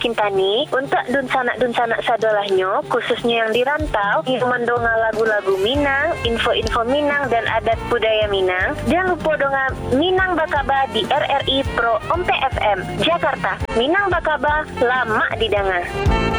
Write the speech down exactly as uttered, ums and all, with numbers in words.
Kintani untuk dun sanak-dun sanak sadolahnya, khususnya yang di rantau, yang mendonga lagu-lagu Minang, info-info Minang dan adat budaya Minang. Jangan lupa donga Minang Bakaba di R R I Pro Om P F M Jakarta. Minang Bakaba lama didengar.